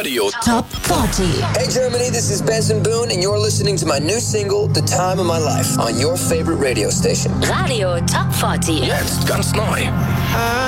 Radio Top 40. Hey Germany, this is Benson Boone and you're listening to my new single, The Time of My Life, on your favorite radio station. Radio Top 40. Jetzt ganz neu.